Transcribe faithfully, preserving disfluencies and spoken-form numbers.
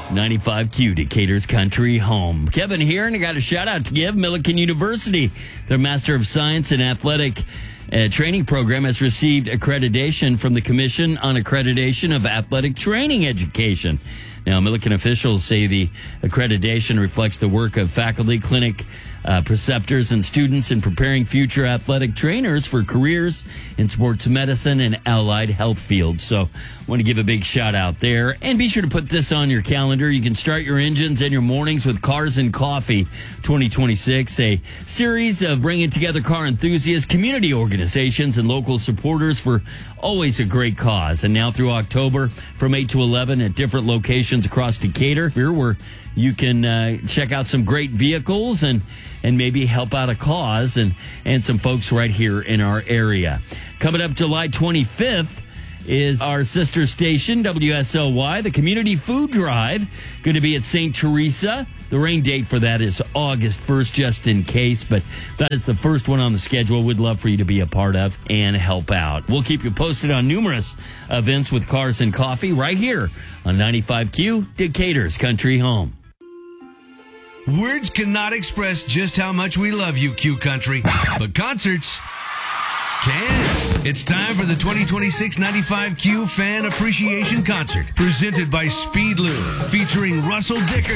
ninety-five Q, Decatur's country home. Kevin here, and I got a shout out to give. Millikan University, their Master of Science in Athletic uh, Training program has received accreditation from the Commission on Accreditation of Athletic Training Education. Now, Millikan officials say the accreditation reflects the work of faculty, clinic uh, preceptors, and students in preparing future athletic trainers for careers in sports medicine and allied health fields. So I want to give a big shout out there. And be sure to put this on your calendar. You can start your engines and your mornings with Cars and Coffee twenty twenty-six, a series of bringing together car enthusiasts, community organizations, and local supporters for always a great cause. And now through October from eight to eleven at different locations across Decatur, here where you can uh, check out some great vehicles and and maybe help out a cause and, and some folks right here in our area. Coming up July twenty-fifth is our sister station, W S L Y, the Community Food Drive, going to be at Saint Teresa. The rain date for that is August first, just in case, but that is the first one on the schedule. We'd love for you to be a part of and help out. We'll keep you posted on numerous events with Cars and Coffee right here on ninety-five Q, Decatur's country home. Words cannot express just how much we love you, Q Country, but concerts can. It's time for the twenty twenty-six ninety-five Q Fan Appreciation Concert, presented by Speed Lube, featuring Russell Dickerson.